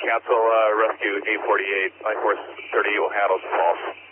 cancel rescue 848. Line force 38 will handle false.